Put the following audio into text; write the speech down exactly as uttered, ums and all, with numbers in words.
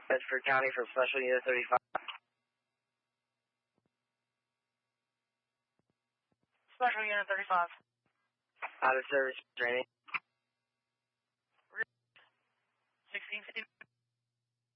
Bedford County for Special Unit thirty-five. Special Unit thirty-five. Out of service training.